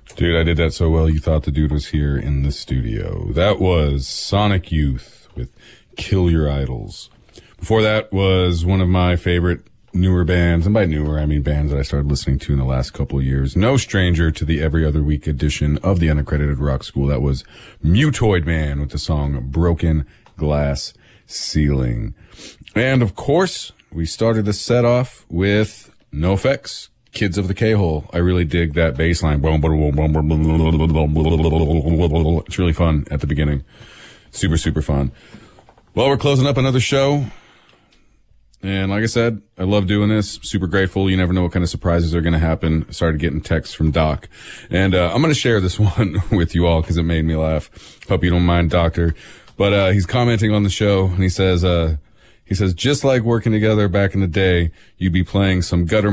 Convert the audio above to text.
Dude, I did that so well you thought the dude was here in the studio. That was Sonic Youth with Kill Your Idols. Before that was one of my favorite newer bands, and by newer I mean bands that I started listening to in the last couple of years. No stranger to the every other week edition of the Unaccredited Rock School. That was Mutoid Man with the song Broken Glass Ceiling. And of course, we started the set off with NoFX, Kids of the K-Hole. I really dig that bass line. It's really fun at the beginning. Super, super fun. Well, we're closing up another show. And like I said, I love doing this. Super grateful. You never know what kind of surprises are going to happen. I started getting texts from Doc. And I'm going to share this one with you all because it made me laugh. Hope you don't mind, Doctor. But he's commenting on the show, and he says, just like working together back in the day, you'd be playing some gutter